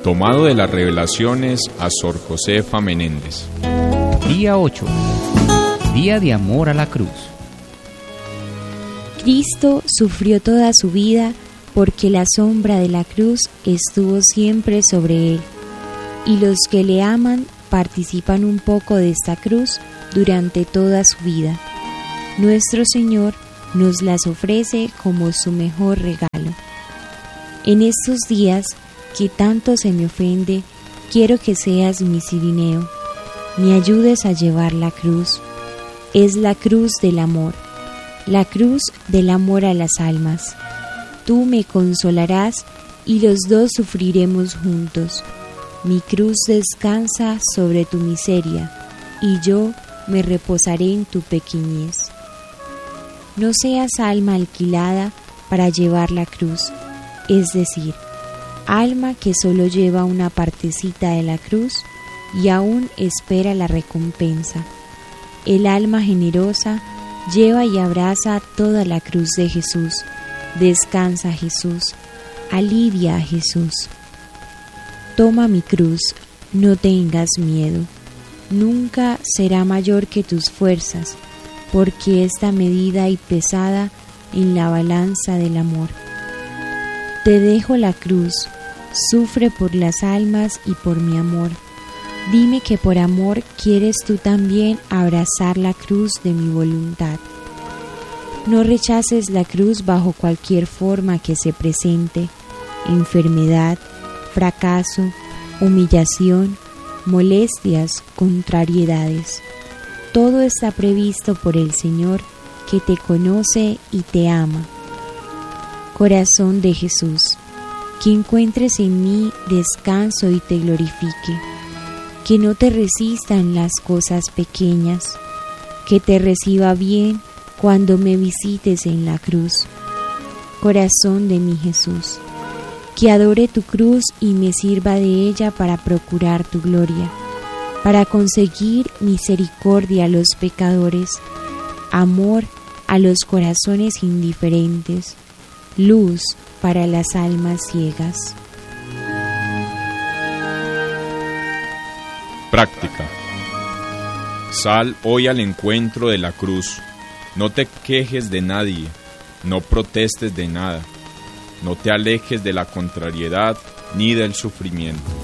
Tomado de las Revelaciones a Sor Josefa Menéndez. Día 8. Día de amor a la cruz. Cristo sufrió toda su vida porque la sombra de la cruz estuvo siempre sobre él, y los que le aman participan un poco de esta cruz durante toda su vida. Nuestro Señor nos las ofrece como su mejor regalo. En estos días que tanto se me ofende, quiero que seas mi Cirineo, me ayudes a llevar la cruz. Es la cruz del amor, la cruz del amor a las almas. Tú me consolarás y los dos sufriremos juntos. Mi cruz descansa sobre tu miseria y yo me reposaré en tu pequeñez. No seas alma alquilada para llevar la cruz, es decir, alma que solo lleva una partecita de la cruz y aún espera la recompensa. El alma generosa lleva y abraza toda la cruz de Jesús, descansa a Jesús, alivia a Jesús. Toma mi cruz, no tengas miedo, nunca será mayor que tus fuerzas, porque está medida y pesada en la balanza del amor. Te dejo la cruz, sufre por las almas y por mi amor. Dime que por amor quieres tú también abrazar la cruz de mi voluntad. No rechaces la cruz bajo cualquier forma que se presente: enfermedad, fracaso, humillación, molestias, contrariedades. Todo está previsto por el Señor, que te conoce y te ama. Corazón de Jesús, que encuentres en mí descanso y te glorifique, que no te resistan las cosas pequeñas, que te reciba bien cuando me visites en la cruz. Corazón de mi Jesús, que adore tu cruz y me sirva de ella para procurar tu gloria, para conseguir misericordia a los pecadores, amor a los corazones indiferentes, luz para las almas ciegas. Práctica. Sal hoy al encuentro de la cruz. No te quejes de nadie, no protestes de nada, no te alejes de la contrariedad ni del sufrimiento.